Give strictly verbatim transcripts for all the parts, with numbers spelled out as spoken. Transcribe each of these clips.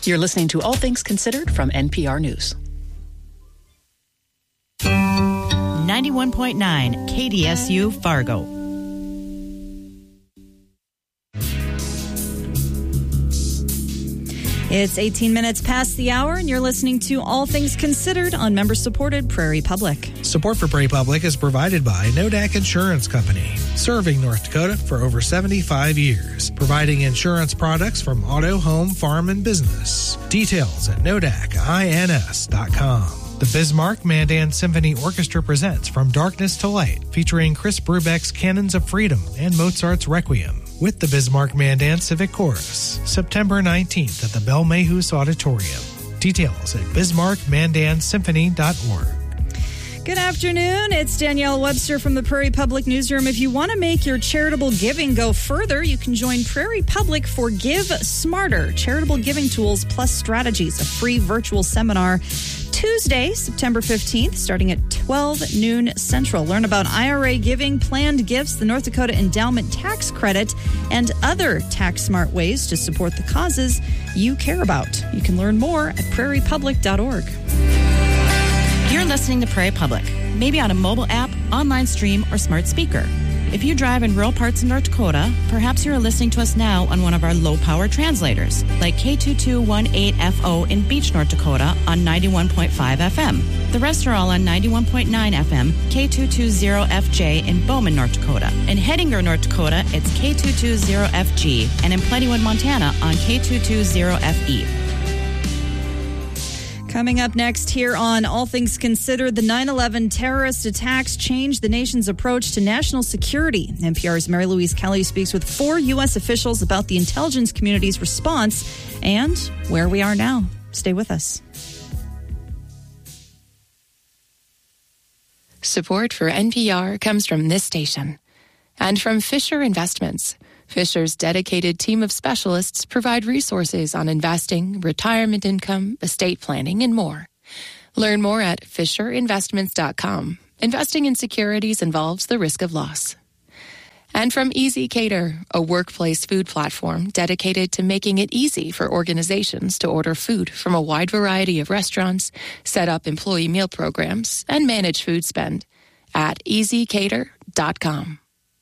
You're listening to All Things Considered from N P R News. ninety-one point nine K D S U Fargo. It's eighteen minutes past the hour, and you're listening to All Things Considered on member-supported Prairie Public. Support for Prairie Public is provided by Nodak Insurance Company, serving North Dakota for over seventy-five years, providing insurance products from auto, home, farm, and business. Details at nodak ins dot com. The Bismarck Mandan Symphony Orchestra presents From Darkness to Light, featuring Chris Brubeck's Canons of Freedom and Mozart's Requiem, with the Bismarck Mandan Civic Chorus, September nineteenth at the Belle Mayhews Auditorium. Details at bismarck mandan symphony dot org. Good afternoon. It's Danielle Webster from the Prairie Public Newsroom. If you want to make your charitable giving go further, you can join Prairie Public for Give Smarter, Charitable Giving Tools Plus Strategies, a free virtual seminar Tuesday, September fifteenth, starting at twelve noon Central. Learn about I R A giving, planned gifts, the North Dakota Endowment Tax Credit, and other tax-smart ways to support the causes you care about. You can learn more at prairie public dot org. You're listening to Prairie Public, maybe on a mobile app, online stream, or smart speaker. If you drive in rural parts of North Dakota, perhaps you are listening to us now on one of our low-power translators, like K two two one eight F O in Beach, North Dakota on ninety-one point five F M. The rest are all on ninety-one point nine F M, K two two zero F J in Bowman, North Dakota. In Hettinger, North Dakota, it's K two two zero F G, and in Plentywood, Montana on K two two zero F E. Coming up next here on All Things Considered, the nine eleven terrorist attacks changed the nation's approach to national security. N P R's Mary Louise Kelly speaks with four U S officials about the intelligence community's response and where we are now. Stay with us. Support for N P R comes from this station and from Fisher Investments. Fisher's dedicated team of specialists provide resources on investing, retirement income, estate planning, and more. Learn more at fisher investments dot com. Investing in securities involves the risk of loss. And from Easy Cater, a workplace food platform dedicated to making it easy for organizations to order food from a wide variety of restaurants, set up employee meal programs, and manage food spend at easy cater dot com.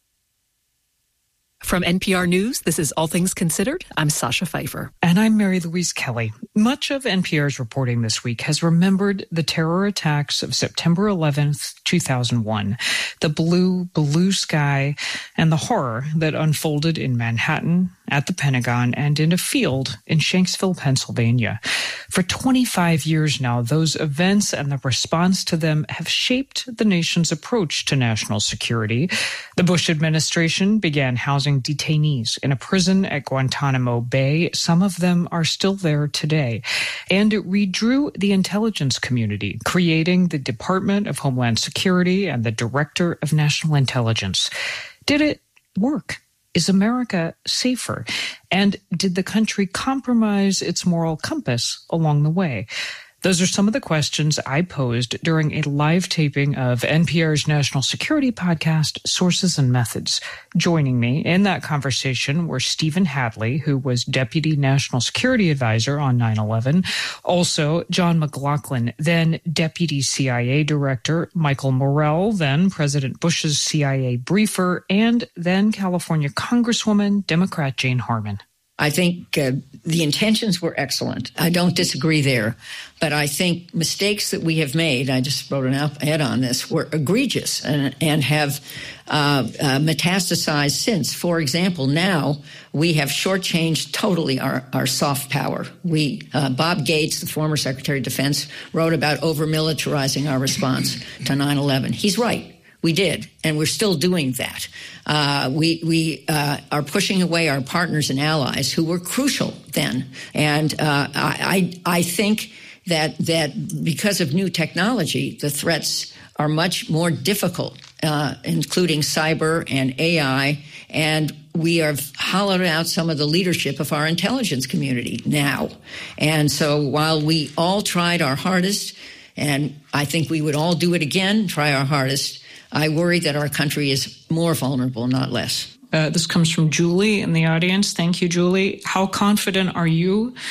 From N P R News, this is All Things Considered. I'm Sasha Pfeiffer. And I'm Mary Louise Kelly. Much of N P R's reporting this week has remembered the terror attacks of September eleventh, two thousand one, the blue, blue sky, and the horror that unfolded in Manhattan, at the Pentagon, and in a field in Shanksville, Pennsylvania. For twenty-five years now, those events and the response to them have shaped the nation's approach to national security. The Bush administration began housing detainees in a prison at Guantanamo Bay. Some of them are still there today. And it redrew the intelligence community, creating the Department of Homeland Security and the Director of National Intelligence. Did it work? Is America safer? And did the country compromise its moral compass along the way? Those are some of the questions I posed during a live taping of N P R's national security podcast, Sources and Methods. Joining me in that conversation were Stephen Hadley, who was Deputy National Security Advisor on nine eleven. Also, John McLaughlin, then Deputy C I A Director, Michael Morell, then President Bush's C I A briefer, and then California Congresswoman, Democrat Jane Harman. I think uh, the intentions were excellent. I don't disagree there. But I think mistakes that we have made, I just wrote an op-ed on this, were egregious and, and have uh, uh, metastasized since. For example, now we have shortchanged totally our, our soft power. We, uh, Bob Gates, the former Secretary of Defense, wrote about over-militarizing our response to nine eleven. He's right. We did, and we're still doing that. Uh, we we uh, are pushing away our partners and allies who were crucial then. And uh, I I think that that because of new technology, the threats are much more difficult, uh, including cyber and A I. And we have hollowed out some of the leadership of our intelligence community now. And so while we all tried our hardest, and I think we would all do it again, try our hardest, I worry that our country is more vulnerable, not less. Uh, this comes from Julie in the audience. Thank you, Julie. How confident are you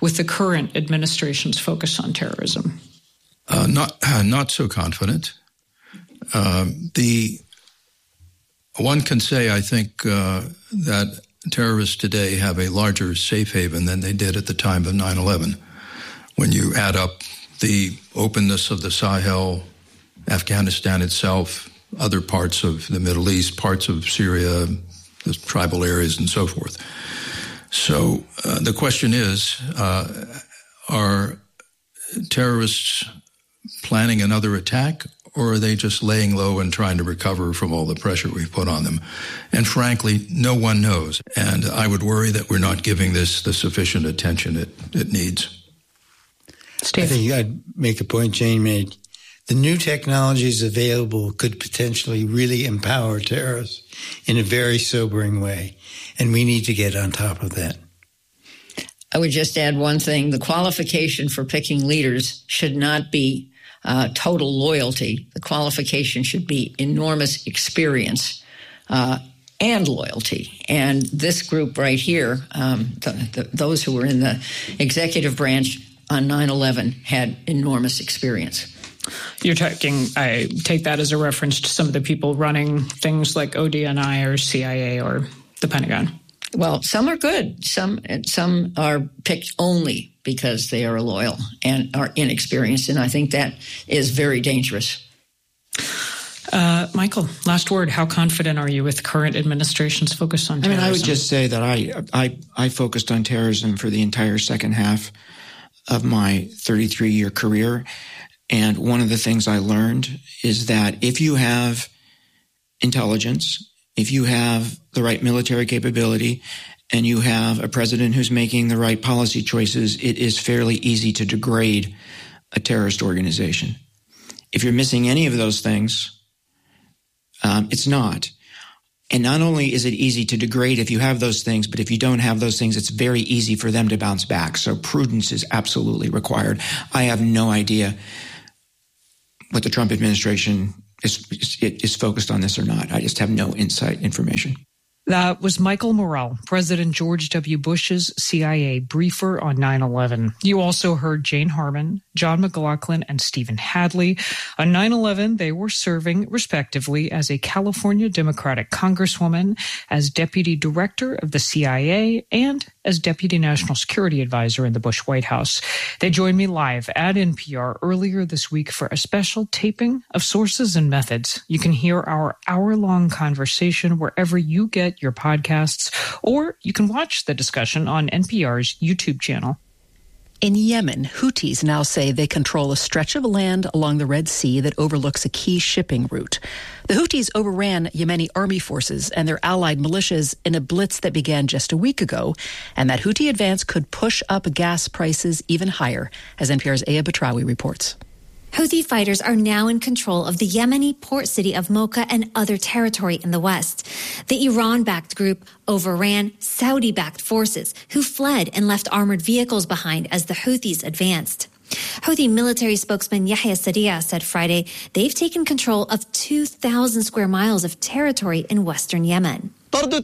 with the current administration's focus on terrorism? Uh, not uh, not so confident. Um, the one can say, I think, uh, that terrorists today have a larger safe haven than they did at the time of nine eleven. When you add up the openness of the Sahel, Afghanistan itself, other parts of the Middle East, parts of Syria, the tribal areas, and so forth. So uh, the question is, uh, are terrorists planning another attack, or are they just laying low and trying to recover from all the pressure we've put on them? And frankly, no one knows. And I would worry that we're not giving this the sufficient attention it, it needs. Steve? I think I'd make a point Jane made. The new technologies available could potentially really empower terrorists in a very sobering way, and we need to get on top of that. I would just add one thing. The qualification for picking leaders should not be uh, total loyalty. The qualification should be enormous experience uh, and loyalty. And this group right here, um, the, the, those who were in the executive branch on nine eleven had enormous experience. You're talking, I take that as a reference to some of the people running things like O D N I or C I A or the Pentagon. Well, some are good. Some some are picked only because they are loyal and are inexperienced, and I think that is very dangerous. Uh, Michael, last word. How confident are you with the current administration's focus on terrorism? I mean, I would just say that I, I, I focused on terrorism for the entire second half of my thirty-three-year career. And one of the things I learned is that if you have intelligence, if you have the right military capability, and you have a president who's making the right policy choices, it is fairly easy to degrade a terrorist organization. If you're missing any of those things, um, it's not. And not only is it easy to degrade if you have those things, but if you don't have those things, it's very easy for them to bounce back. So prudence is absolutely required. I have no idea what the Trump administration is, is, is focused on this or not. I just have no insight information. That was Michael Morell, President George W. Bush's C I A briefer on nine eleven. You also heard Jane Harman, John McLaughlin, and Stephen Hadley. On nine eleven, they were serving, respectively, as a California Democratic Congresswoman, as Deputy Director of the C I A, and as Deputy National Security Advisor in the Bush White House. They joined me live at N P R earlier this week for a special taping of Sources and Methods. You can hear our hour-long conversation wherever you get your podcasts, or you can watch the discussion on N P R's YouTube channel. In Yemen, Houthis now say they control a stretch of land along the Red Sea that overlooks a key shipping route. The Houthis overran Yemeni army forces and their allied militias in a blitz that began just a week ago, and that Houthi advance could push up gas prices even higher, as N P R's Aya Batrawi reports. Houthi fighters are now in control of the Yemeni port city of Mocha and other territory in the west. The Iran-backed group overran Saudi-backed forces who fled and left armored vehicles behind as the Houthis advanced. Houthi military spokesman Yahya Sariya said Friday they've taken control of two thousand square miles of territory in western Yemen. The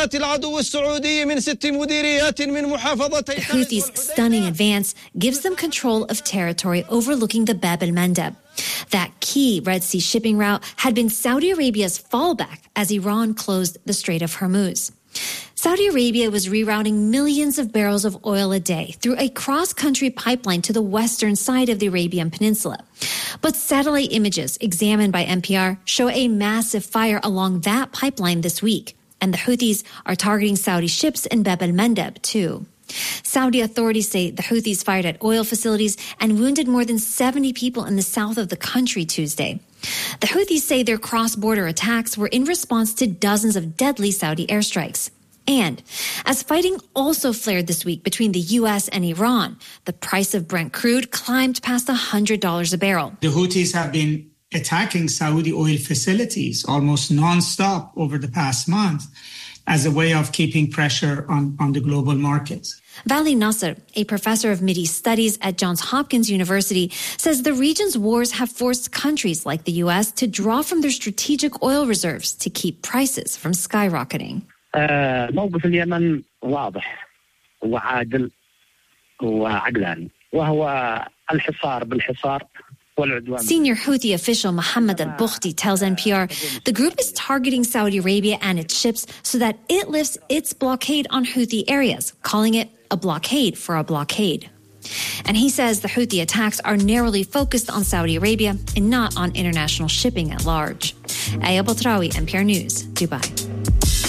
Houthis' stunning advance gives them control of territory overlooking the Bab el-Mandeb. That key Red Sea shipping route had been Saudi Arabia's fallback as Iran closed the Strait of Hormuz. Saudi Arabia was rerouting millions of barrels of oil a day through a cross-country pipeline to the western side of the Arabian Peninsula. But satellite images examined by N P R show a massive fire along that pipeline this week. And the Houthis are targeting Saudi ships in Bab el-Mandeb, too. Saudi authorities say the Houthis fired at oil facilities and wounded more than seventy people in the south of the country Tuesday. The Houthis say their cross-border attacks were in response to dozens of deadly Saudi airstrikes. And as fighting also flared this week between the U S and Iran, the price of Brent crude climbed past one hundred dollars a barrel. The Houthis have been attacking Saudi oil facilities almost nonstop over the past month as a way of keeping pressure on, on the global markets. Vali Nasser, a professor of Mideast Studies at Johns Hopkins University, says the region's wars have forced countries like the U S to draw from their strategic oil reserves to keep prices from skyrocketing. موقف اليمن واضح وعادل وعقلان وهو الحصار بالحصار. Senior Houthi official Mohammed al-Bukhti tells N P R the group is targeting Saudi Arabia and its ships so that it lifts its blockade on Houthi areas, calling it a blockade for a blockade. And he says the Houthi attacks are narrowly focused on Saudi Arabia and not on international shipping at large. Aya Botrawi, N P R News, Dubai.